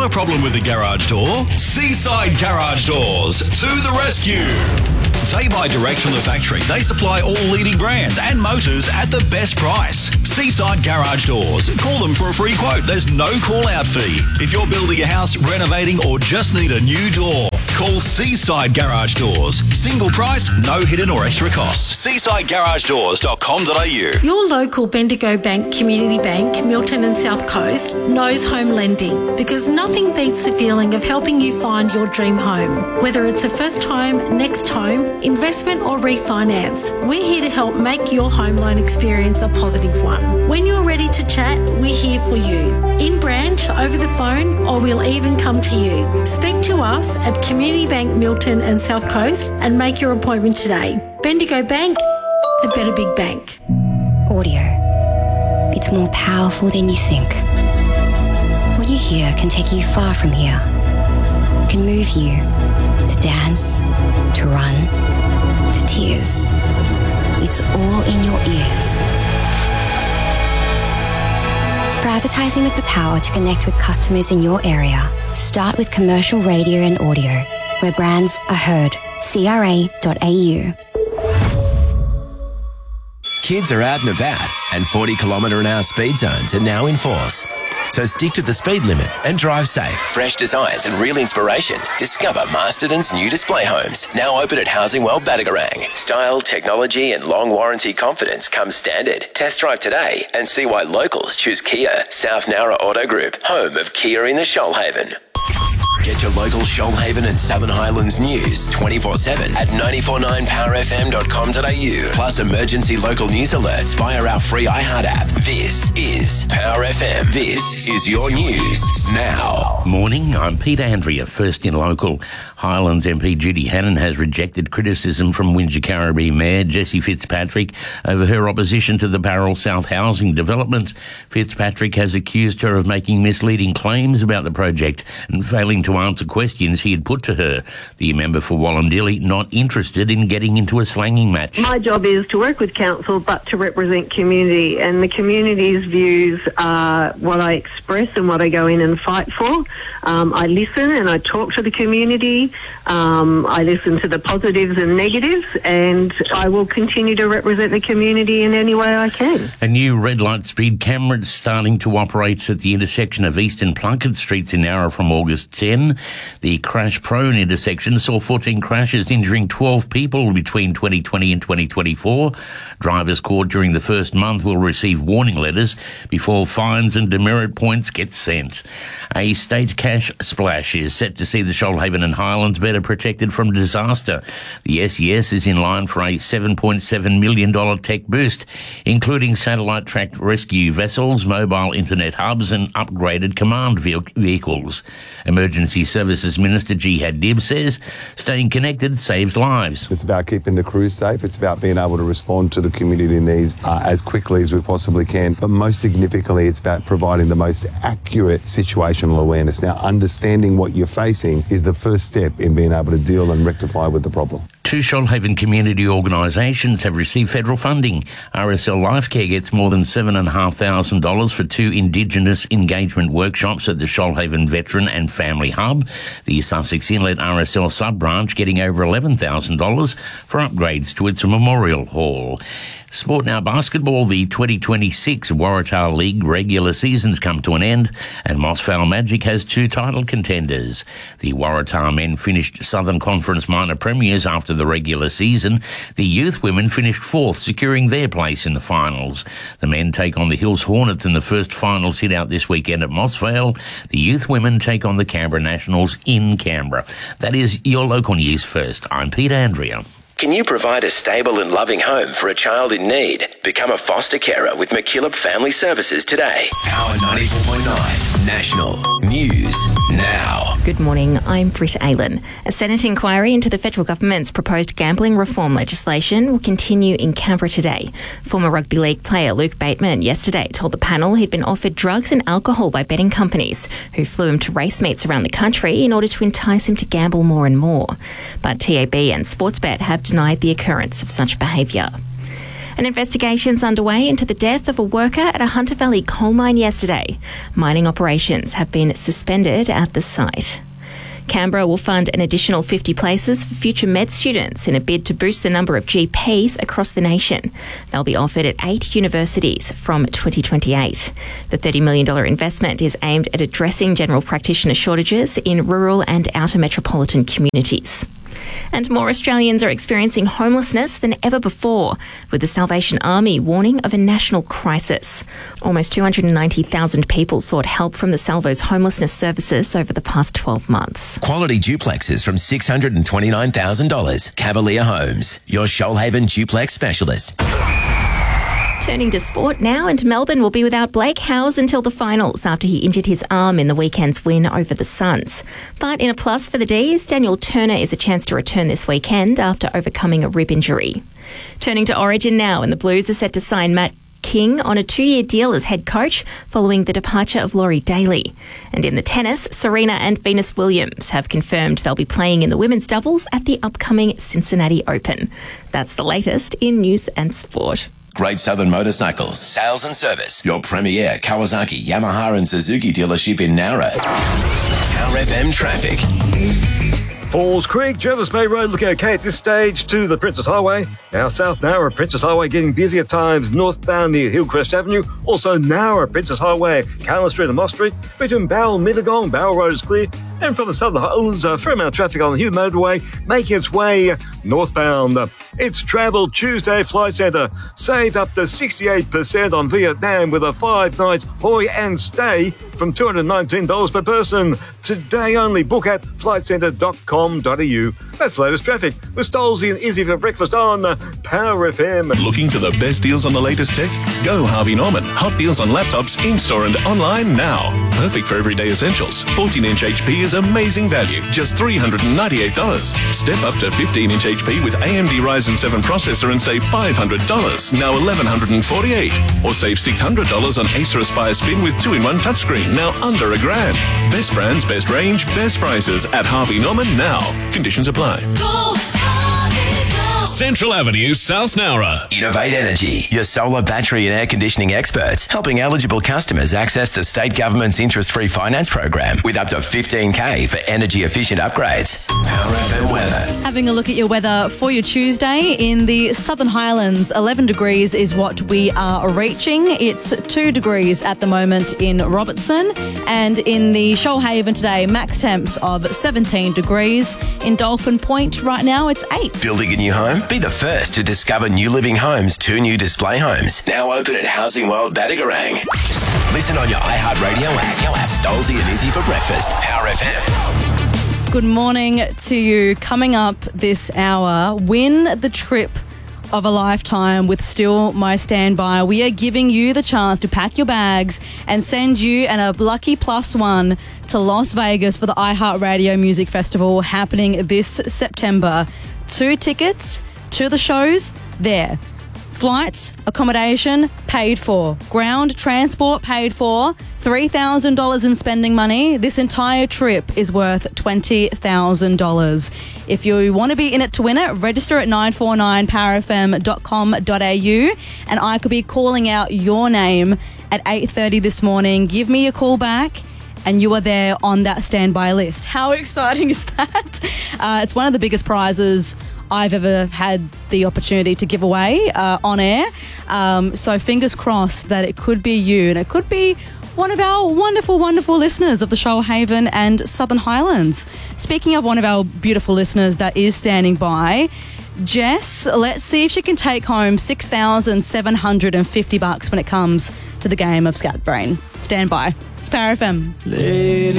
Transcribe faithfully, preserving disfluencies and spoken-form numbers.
problem with the garage door? Seaside Garage Doors to the rescue. They buy direct from the factory. They supply all leading brands and motors at the best price. Seaside Garage Doors. Call them for a free quote. There's no call-out fee. If you're building a house, renovating, or just need a new door, call Seaside Garage Doors. Single price, no hidden or extra costs. seaside garage doors dot com dot a u. Your local Bendigo Bank Community Bank, Milton and South Coast, knows home lending because nothing beats the feeling of helping you find your dream home. Whether it's a first home, next home, investment or refinance, we're here to help make your home loan experience a positive one. When you're ready to chat, we're here for you. In branch, over the phone, or we'll even come to you. Speak to us at Community Bank Milton and South Coast and make your appointment today. Bendigo Bank, the better big bank. Audio. It's more powerful than you think. What you hear can take you far from here. It can move you to dance, to run, to tears. It's all in your ears. For advertising with the power to connect with customers in your area, start with commercial radio and audio, where brands are heard. C R A dot A U. Kids are out and about, and forty kilometre an hour speed zones are now in force. So stick to the speed limit and drive safe. Fresh designs and real inspiration. Discover Masterton's new display homes. Now open at Housing World Badagarang. Style, technology and long warranty confidence come standard. Test drive today and see why locals choose Kia. South Nowra Auto Group, home of Kia in the Shoalhaven. Get your local Shoalhaven and Southern Highlands news twenty-four seven at nine four nine power f m dot com dot a u. Plus emergency local news alerts via our free iHeart app. This is Power F M. This is your news now. Morning, I'm Peter Andrea. First in local, Highlands M P Judy Hannon has rejected criticism from Wingecarribee Mayor Jessie Fitzpatrick over her opposition to the Barrel South housing development. Fitzpatrick has accused her of making misleading claims about the project and failing to answer questions he had put to her. The member for Wallandilly not interested in getting into a slanging match. My job is to work with council but to represent community, and the community's views are what I express and what I go in and fight for. Um, I listen and I talk to the community. Um, I listen to the positives and negatives, and I will continue to represent the community in any way I can. A new red light speed camera is starting to operate at the intersection of East and Plunkett Streets in Nowra from August tenth. The crash-prone intersection saw fourteen crashes, injuring twelve people between twenty twenty and twenty twenty-four. Drivers caught during the first month will receive warning letters before fines and demerit points get sent. A state cash splash is set to see the Shoalhaven and Highlands better protected from disaster. The S E S is in line for a seven point seven million dollars tech boost, including satellite-tracked rescue vessels, mobile internet hubs and upgraded command vehicles. Emergency Services Minister Jihad Dib says staying connected saves lives. It's about keeping the crew safe. It's about being able to respond to the community needs uh, as quickly as we possibly can. But most significantly, it's about providing the most accurate situational awareness. Now, understanding what you're facing is the first step in being able to deal and rectify with the problem. Two Shoalhaven community organisations have received federal funding. R S L Lifecare gets more than seven thousand five hundred dollars for two Indigenous engagement workshops at the Shoalhaven Veteran and Family Hub. The Sussex Inlet R S L sub-branch getting over eleven thousand dollars for upgrades to its memorial hall. Sport now, basketball. The twenty twenty-six Waratah League regular season's come to an end, and Moss Vale Magic has two title contenders. The Waratah men finished Southern Conference minor premiers after the regular season. The youth women finished fourth, securing their place in the finals. The men take on the Hills Hornets in the first finals hit out this weekend at Moss Vale. The youth women take on the Canberra Nationals in Canberra. That is your local news first. I'm Peter Andrea. Can you provide a stable and loving home for a child in need? Become a foster carer with McKillop Family Services today. Power ninety-four point nine National News Now. Good morning, I'm Britt Aylan. A Senate inquiry into the federal government's proposed gambling reform legislation will continue in Canberra today. Former rugby league player Luke Bateman yesterday told the panel he'd been offered drugs and alcohol by betting companies who flew him to race meets around the country in order to entice him to gamble more and more. But T A B and Sportsbet have denied the occurrence of such behaviour. An investigation's underway into the death of a worker at a Hunter Valley coal mine yesterday. Mining operations have been suspended at the site. Canberra will fund an additional fifty places for future med students in a bid to boost the number of G Ps across the nation. They'll be offered at eight universities from twenty twenty-eight. The thirty million dollars investment is aimed at addressing general practitioner shortages in rural and outer metropolitan communities. And more Australians are experiencing homelessness than ever before, with the Salvation Army warning of a national crisis. Almost two hundred ninety thousand people sought help from the Salvo's homelessness services over the past twelve months. Quality duplexes from six hundred twenty-nine thousand dollars. Cavalier Homes, your Shoalhaven duplex specialist. Turning to sport now, and Melbourne will be without Blake Howes until the finals after he injured his arm in the weekend's win over the Suns. But in a plus for the D's, Daniel Turner is a chance to return this weekend after overcoming a rib injury. Turning to Origin now, and the Blues are set to sign Matt King on a two-year deal as head coach following the departure of Laurie Daly. And in the tennis, Serena and Venus Williams have confirmed they'll be playing in the women's doubles at the upcoming Cincinnati Open. That's the latest in news and sport. Great Southern Motorcycles, sales and service. Your premier Kawasaki, Yamaha and Suzuki dealership in Nowra. Power F M traffic. Falls Creek, Jervis Bay Road looking okay at this stage to the Princess Highway. Now South Nowra, Princess Highway getting busy at times northbound near Hillcrest Avenue. Also Nowra, Princess Highway, Carlin Street and Moss Street. Between Barrel, Mittagong, Barrel Road is clear. And from the Southern Highlands, a fair amount of traffic on the Hugh Motorway making its way northbound. It's Travel Tuesday Flight Centre. Save up to sixty-eight percent on Vietnam with a five-night hoi and stay from two hundred nineteen dollars per person. Today only. Book at flight centre dot com dot a u. That's the latest traffic with Stolzy and Izzy for breakfast on Power F M. Looking for the best deals on the latest tech? Go Harvey Norman. Hot deals on laptops in-store and online now. Perfect for everyday essentials. fourteen inch H P is amazing value. Just three hundred ninety-eight dollars. Step up to fifteen inch H P with A M D Ryzen seven processor and save five hundred dollars. Now eleven forty-eight dollars. Or save six hundred dollars on Acer Aspire Spin with two in one touchscreen. Now under a grand. Best brands, best range, best prices at Harvey Norman now. Conditions apply. Go, Harvey, go. Central Avenue, South Nowra. Innovate Energy, your solar battery and air conditioning experts, helping eligible customers access the state government's interest-free finance program with up to fifteen K for energy-efficient upgrades. Power F M weather. Having a look at your weather for your Tuesday in the Southern Highlands, eleven degrees is what we are reaching. It's two degrees at the moment in Robertson, and in the Shoalhaven today, max temps of seventeen degrees. In Dolphin Point right now, it's eight. Building a new home? Be the first to discover New Living Homes' two new display homes. Now open at Housing World Badagarang. Listen on your iHeartRadio app. Stolzy and Izzy for breakfast. Power F M. Good morning to you. Coming up this hour, win the trip of a lifetime with Still My Standby. We are giving you the chance to pack your bags and send you and a lucky plus one to Las Vegas for the iHeartRadio Music Festival happening this September. Two tickets to the shows there. Flights, accommodation paid for. Ground transport paid for. three thousand dollars in spending money. This entire trip is worth twenty thousand dollars. If you want to be in it to win it, register at nine four nine power f m dot com dot a u, and I could be calling out your name at eight thirty this morning. Give me a call back and you are there on that standby list. How exciting is that? Uh, it's one of the biggest prizes I've ever had the opportunity to give away uh, on air. Um, so fingers crossed that it could be you, and it could be one of our wonderful, wonderful listeners of the Shoalhaven and Southern Highlands. Speaking of one of our beautiful listeners that is standing by, Jess, let's see if she can take home six thousand seven hundred fifty bucks when it comes to the game of Scat Brain. Stand by. It's Power F M. Lady.